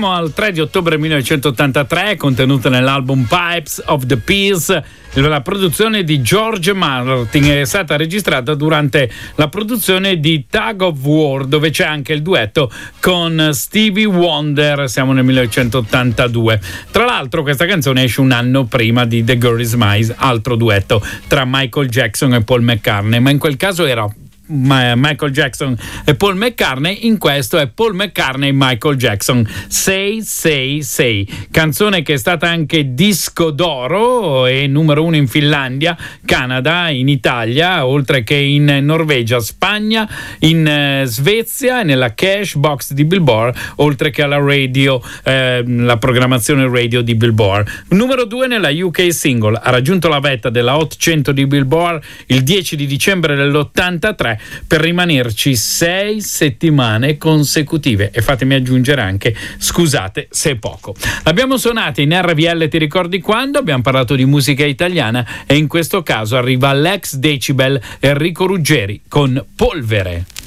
Siamo al 3 di ottobre 1983, contenuta nell'album Pipes of the Peas. La produzione di George Martin è stata registrata durante la produzione di Tug of War, dove c'è anche il duetto con Stevie Wonder. Siamo nel 1982. Tra l'altro questa canzone esce un anno prima di The Girl Is Mine, altro duetto tra Michael Jackson e Paul McCartney, ma in quel caso era Michael Jackson e Paul McCartney, in questo è Paul McCartney e Michael Jackson. Say Say Say, canzone che è stata anche disco d'oro e numero 1 in Finlandia, Canada, in Italia, oltre che in Norvegia, Spagna, in Svezia e nella cash box di Billboard, oltre che alla radio, la programmazione radio di Billboard. Numero 2 nella UK Single, ha raggiunto la vetta della Hot 100 di Billboard il 10 di dicembre dell'83 per rimanerci 6 settimane consecutive, e fatemi aggiungere anche scusate se è poco. L'abbiamo suonata in RVL Ti ricordi quando, abbiamo parlato di musica italiana e in questo caso arriva l'ex Decibel Enrico Ruggeri con Polvere.